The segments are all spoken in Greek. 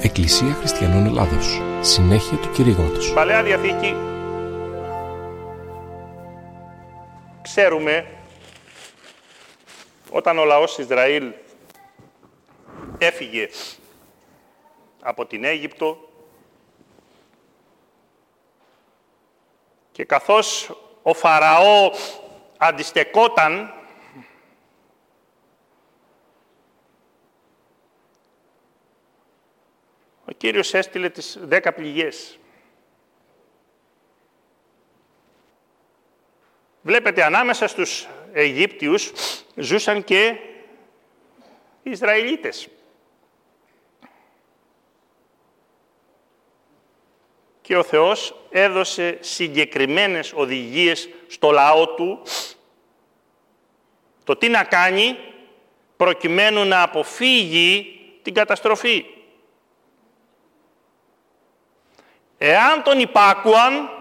Εκκλησία Χριστιανών Ελλάδος. Συνέχεια του κηρύγματος. Παλαιά Διαθήκη ξέρουμε όταν ο λαός Ισραήλ έφυγε από την Αίγυπτο και καθώς ο Φαραώ αντιστεκόταν, ο Κύριος έστειλε τις 10 πληγές. Βλέπετε, ανάμεσα στους Αιγύπτιους ζούσαν και οι Ισραηλίτες. Και ο Θεός έδωσε συγκεκριμένες οδηγίες στο λαό του το τι να κάνει προκειμένου να αποφύγει την καταστροφή. Εάν τον υπάκουαν,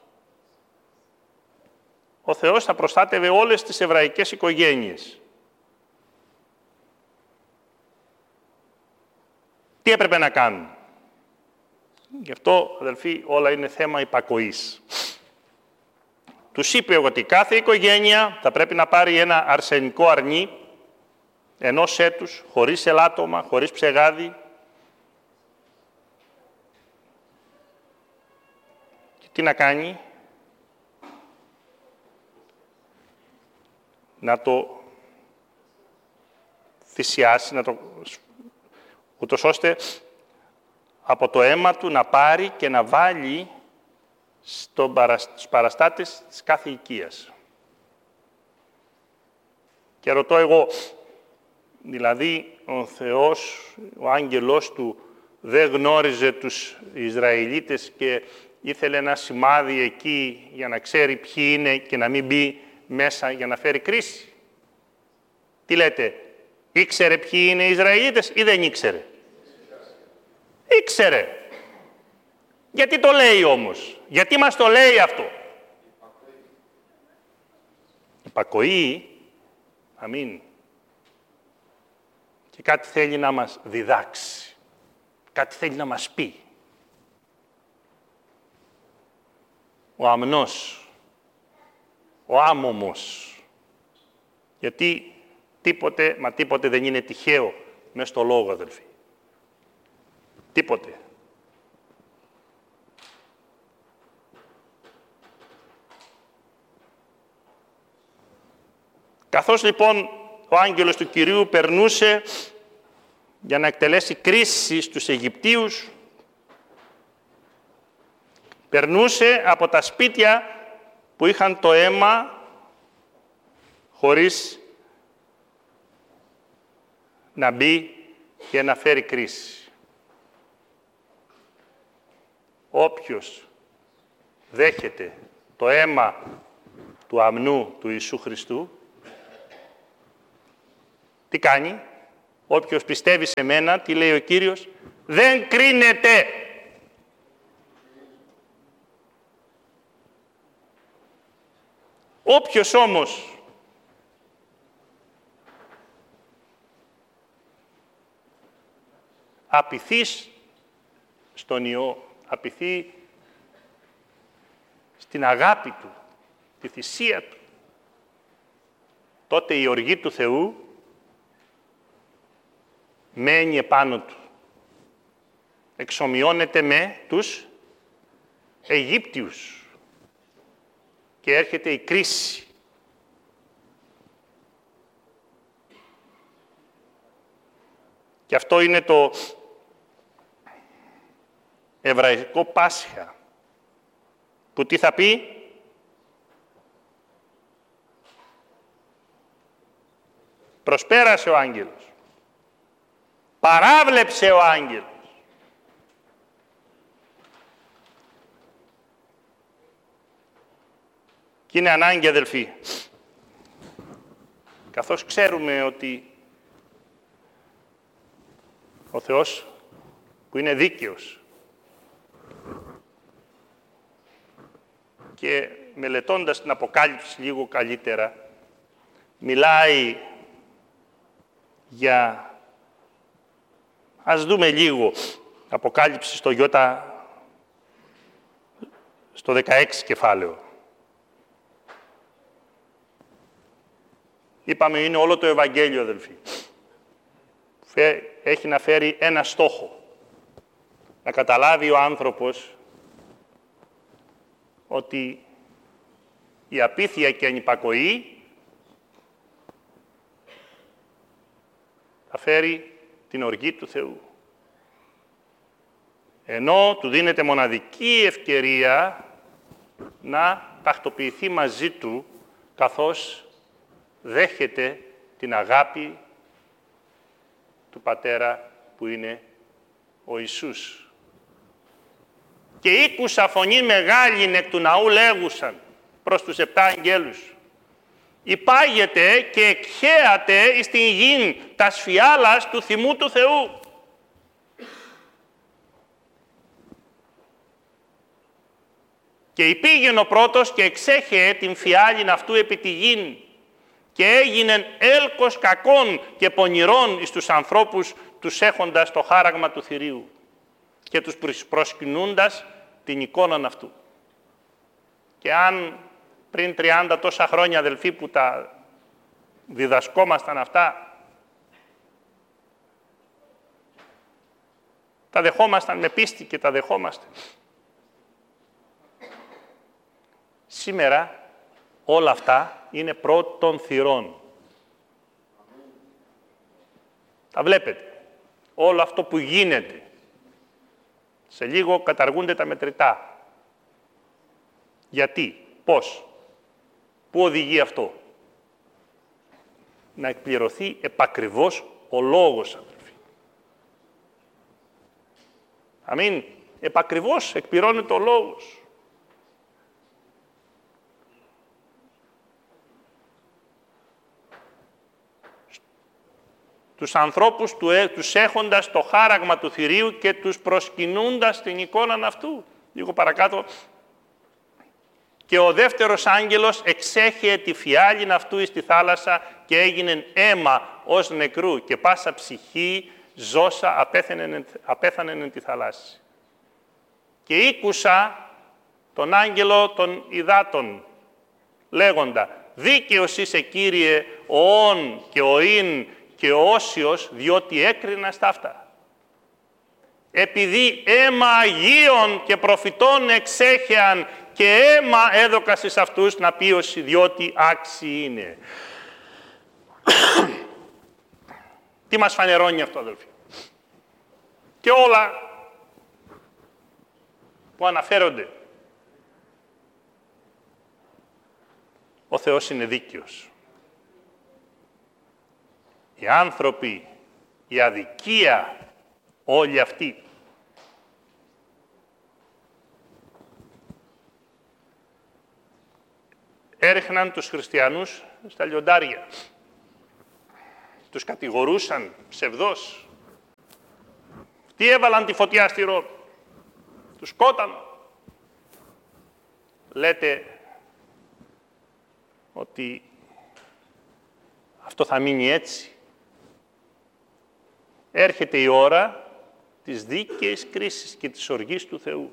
ο Θεός θα προστάτευε όλες τις εβραϊκές οικογένειες. Τι έπρεπε να κάνουν? Γι' αυτό, αδελφοί, όλα είναι θέμα υπακοής. Τους είπε ότι κάθε οικογένεια θα πρέπει να πάρει ένα αρσενικό αρνί ενός έτους, χωρίς ελάττωμα, χωρίς ψεγάδι. Και τι να κάνει? Να το θυσιάσει, ούτως ώστε από το αίμα του να πάρει και να βάλει στους παραστάτες της κάθε οικίας. Και ρωτώ εγώ, δηλαδή ο Θεός, ο άγγελός του, δεν γνώριζε τους Ισραηλίτες και ήθελε ένα σημάδι εκεί για να ξέρει ποιοι είναι και να μην μπει μέσα για να φέρει κρίση? Τι λέτε, ήξερε ποιοι είναι οι Ισραηλίτες ή δεν ήξερε? Ήξερε. Γιατί το λέει όμως? Γιατί μας το λέει αυτό? Υπακοή. Αμήν. Και κάτι θέλει να μας διδάξει. Κάτι θέλει να μας πει. Ο αμνός. Ο άμωμος. Γιατί τίποτε δεν είναι τυχαίο μες στο λόγο, αδελφοί. Τίποτε. Καθώς λοιπόν ο άγγελος του Κυρίου περνούσε για να εκτελέσει κρίση στους Αιγυπτίους, περνούσε από τα σπίτια που είχαν το αίμα χωρίς να μπει και να φέρει κρίση. Όποιος δέχεται το αίμα του αμνού του Ιησού Χριστού, τι κάνει? Όποιος πιστεύει σε μένα, τι λέει ο Κύριος? Δεν κρίνεται. Όποιος όμως απειθείς στον Υιό, απειθεί στην αγάπη Του, τη θυσία Του, τότε η οργή του Θεού μένει επάνω Του. Εξομοιώνεται με τους Αιγύπτιους και έρχεται η κρίση. Και αυτό είναι το εβραϊκό Πάσχα, που τι θα πει? Προσπέρασε ο άγγελος. Παράβλεψε ο άγγελος. Και είναι ανάγκη, αδελφοί, καθώς ξέρουμε ότι ο Θεός που είναι δίκαιος και μελετώντας την Αποκάλυψη λίγο καλύτερα, μιλάει για, ας δούμε λίγο Αποκάλυψη στο Ιώτα, στο 16 κεφάλαιο. Είπαμε, είναι όλο το Ευαγγέλιο, αδελφοί. Έχει να φέρει ένα στόχο. Να καταλάβει ο άνθρωπος ότι η απίθεια και η ανυπακοή θα φέρει την οργή του Θεού. Ενώ του δίνεται μοναδική ευκαιρία να τακτοποιηθεί μαζί του, καθώς δέχεται την αγάπη του Πατέρα που είναι ο Ιησούς. Και ήκουσα φωνή μεγάλην εκ του ναού λέγουσαν προς τους 7 αγγέλους. Υπάγεται και εκχέατε εις την γην τας φιάλας του θυμού του Θεού. Και υπήγεν ο πρώτος και εξέχεε την φιάλην αυτού επί τη γην και έγινεν έλκος κακών και πονηρών εις τους ανθρώπους τους έχοντας το χάραγμα του θηρίου και τους προσκυνούντας την εικόναν αυτού. Και αν πριν 30 τόσα χρόνια, αδελφοί, που τα διδασκόμασταν αυτά, τα δεχόμασταν με πίστη και τα δεχόμαστε. Σήμερα όλα αυτά είναι πρώτων θυρών. Τα βλέπετε. Όλο αυτό που γίνεται. Σε λίγο καταργούνται τα μετρητά. Γιατί, πώς, πού οδηγεί αυτό? Να εκπληρωθεί επακριβώς ο λόγος, αδελφοί. Αμήν. Επακριβώς εκπληρώνεται ο λόγος. Τους ανθρώπους τους έχοντας το χάραγμα του θηρίου και τους προσκυνούντας την εικόνα αυτού. Λίγο παρακάτω. Και ο δεύτερος άγγελος εξέχεε τη φιάλην αυτού εις τη θάλασσα και έγινε αίμα ως νεκρού και πάσα ψυχή ζώσα απέθανεν εν τη θαλάσση. Και ήκουσα τον άγγελο των υδάτων λέγοντα «Δίκαιος είσαι, Κύριε, ο όν και ο ίν και ο όσιος, διότι έκρινα στα αυτά. Επειδή αίμα Αγίων και προφητών εξέχεαν και αίμα έδωκας εις αυτούς να πίωση, διότι άξιοι είναι». Τι μας φανερώνει αυτό, αδελφοί? Και όλα που αναφέρονται. Ο Θεός είναι δίκαιος. Οι άνθρωποι, η αδικία, όλοι αυτοί έριχναν τους χριστιανούς στα λιοντάρια. Τους κατηγορούσαν ψευδός. Τι έβαλαν τη φωτιά στη Ρώμη? Τους σκόταναν. Λέτε ότι αυτό θα μείνει έτσι? Έρχεται η ώρα της δίκαιης κρίσης και της οργής του Θεού.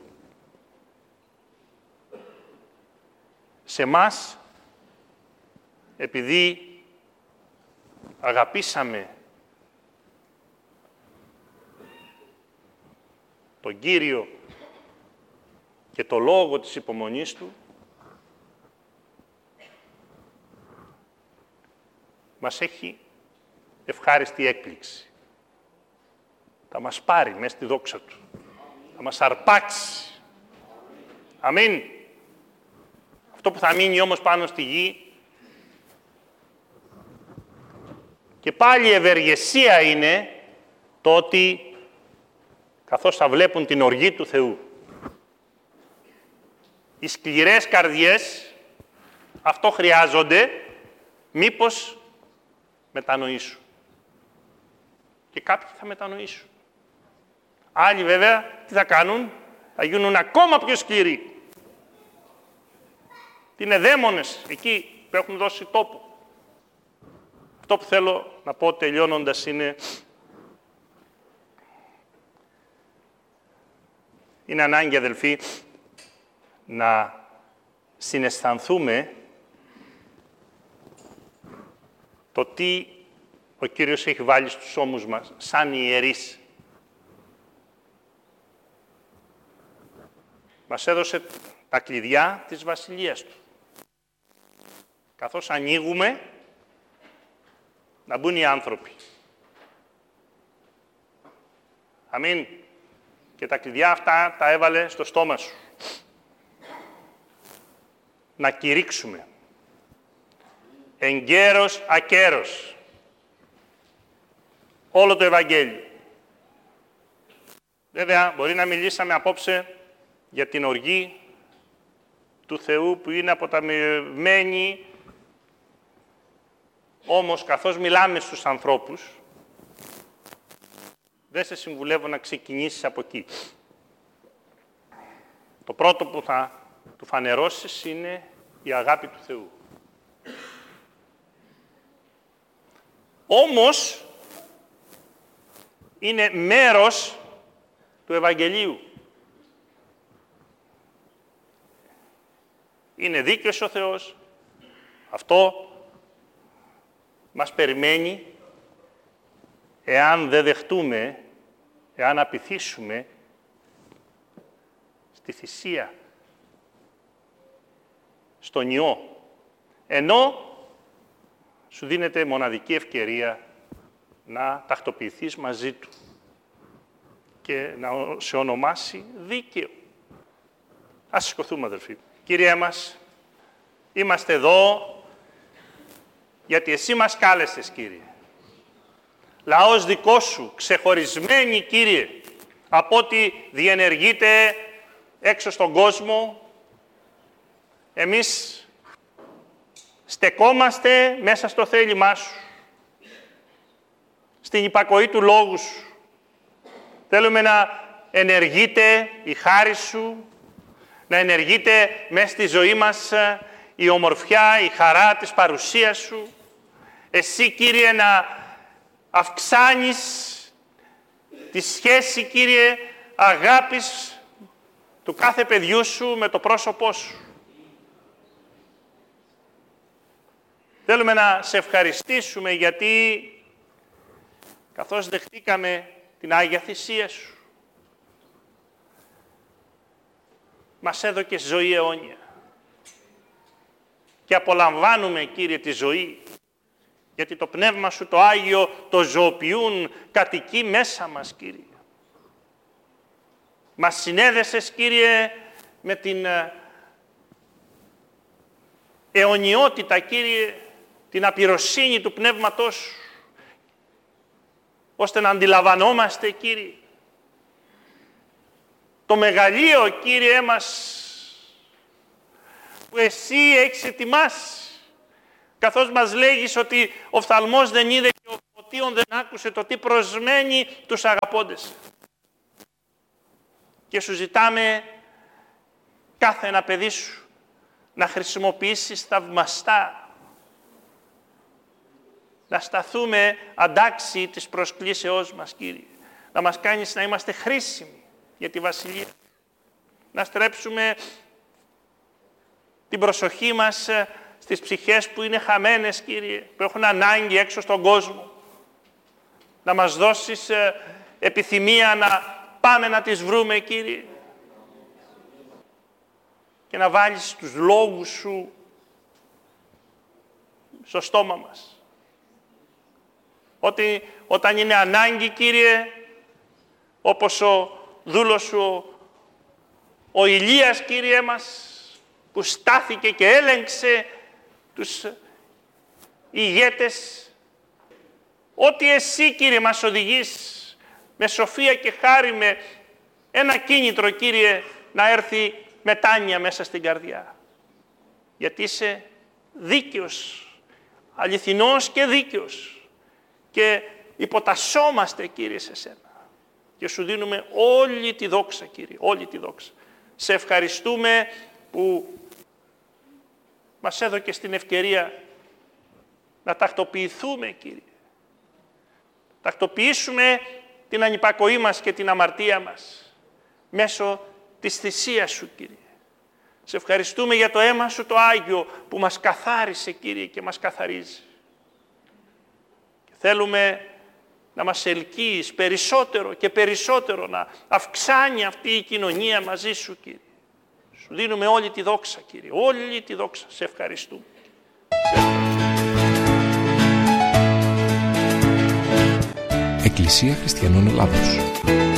Σε μας, επειδή αγαπήσαμε τον Κύριο και το λόγο της υπομονής Του, μας έχει ευχάριστη έκπληξη. Θα μας πάρει μέσα στη δόξα Του. Θα μας αρπάξει. Αμήν. Αυτό που θα μείνει όμως πάνω στη γη, και πάλι η ευεργεσία είναι το ότι καθώς θα βλέπουν την οργή του Θεού, οι σκληρές καρδιές αυτό χρειάζονται, μήπως μετανοήσουν. Και κάποιοι θα μετανοήσουν. Άλλοι βέβαια τι θα κάνουν? Θα γίνουν ακόμα πιο σκληροί. Είναι δαίμονες εκεί που έχουν δώσει τόπο. Αυτό που θέλω να πω τελειώνοντας είναι Είναι ανάγκη, αδελφοί, να συναισθανθούμε το τι ο Κύριος έχει βάλει στους ώμους μας, σαν ιερείς. Μας έδωσε τα κλειδιά της Βασιλείας Του. Καθώς ανοίγουμε, να μπουν οι άνθρωποι. Αμήν. Και τα κλειδιά αυτά τα έβαλε στο στόμα σου. Να κηρύξουμε. Εγκαίρος ακέρος. Όλο το Ευαγγέλιο. Βέβαια, μπορεί να μιλήσαμε απόψε για την οργή του Θεού που είναι αποταμιευμένη, όμως καθώς μιλάμε στους ανθρώπους, δεν σε συμβουλεύω να ξεκινήσεις από εκεί. Το πρώτο που θα του φανερώσεις είναι η αγάπη του Θεού. Όμως, είναι μέρος του Ευαγγελίου. Είναι δίκαιος ο Θεός. Αυτό μας περιμένει εάν δεν δεχτούμε, εάν απειθήσουμε στη θυσία, στον Υιό. Ενώ σου δίνεται μοναδική ευκαιρία να τακτοποιηθείς μαζί Του και να σε ονομάσει δίκαιο. Ας σηκωθούμε, αδελφοί. Κύριε μας, είμαστε εδώ γιατί Εσύ μας κάλεσες, Κύριε. Λαός δικό Σου, ξεχωρισμένοι, Κύριε, από ό,τι διενεργείται έξω στον κόσμο. Εμείς στεκόμαστε μέσα στο θέλημά Σου, στην υπακοή του Λόγου Σου. Θέλουμε να ενεργείται η χάρη Σου, να ενεργείται μέσα στη ζωή μας η ομορφιά, η χαρά της παρουσίας Σου. Εσύ, Κύριε, να αυξάνεις τη σχέση, Κύριε, αγάπης του κάθε παιδιού Σου με το πρόσωπό Σου. Θέλουμε να σε ευχαριστήσουμε γιατί καθώς δεχτήκαμε την Άγια Θυσία Σου, μας έδωκες ζωή αιώνια. Και απολαμβάνουμε, Κύριε, τη ζωή, γιατί το Πνεύμα Σου, το Άγιο, το ζωοποιούν, κατοικεί μέσα μας, Κύριε. Μας συνέδεσες, Κύριε, με την αιωνιότητα, Κύριε, την απειροσύνη του Πνεύματός Σου, ώστε να αντιλαμβανόμαστε, Κύριε, το μεγαλείο, Κύριε μας, που Εσύ έχεις ετοιμάσει, καθώς μας λέγεις ότι ο οφθαλμός δεν είδε και ο οτίον δεν άκουσε το τι προσμένει τους αγαπώντες. Και Σου ζητάμε κάθε ένα παιδί Σου να χρησιμοποιήσεις θαυμαστά, να σταθούμε αντάξιοι της προσκλήσεώς μας, Κύριε, να μας κάνεις να είμαστε χρήσιμοι για τη Βασιλεία, να στρέψουμε την προσοχή μας στις ψυχές που είναι χαμένες, Κύριε, που έχουν ανάγκη έξω στον κόσμο. Να μας δώσεις επιθυμία να πάμε να τις βρούμε, Κύριε, και να βάλεις τους λόγους Σου στο στόμα μας. Ότι όταν είναι ανάγκη, Κύριε, όπως ο δούλος Σου, ο Ηλίας, Κύριε μας, που στάθηκε και έλεγξε τους ηγέτες, ότι Εσύ, Κύριε, μας οδηγείς με σοφία και χάρη, με ένα κίνητρο, Κύριε, να έρθει μετάνοια μέσα στην καρδιά. Γιατί Είσαι δίκαιος, αληθινός και δίκαιος, και υποτασσόμαστε, Κύριε, σε Σένα. Και Σου δίνουμε όλη τη δόξα, Κύριε, όλη τη δόξα. Σε ευχαριστούμε που μας έδωκες την ευκαιρία να τακτοποιηθούμε, Κύριε. Τακτοποιήσουμε την ανυπακοή μας και την αμαρτία μας μέσω της θυσίας σου, Κύριε. Σε ευχαριστούμε για το αίμα σου το Άγιο που μας καθάρισε, Κύριε, και μας καθαρίζει. Και θέλουμε να μας ελκύεις περισσότερο και περισσότερο, να αυξάνει αυτή η κοινωνία μαζί σου, Κύριε. Σου δίνουμε όλη τη δόξα, Κύριε, όλη τη δόξα. Σε ευχαριστούμε. Εκκλησία Χριστιανών Ελλάδος.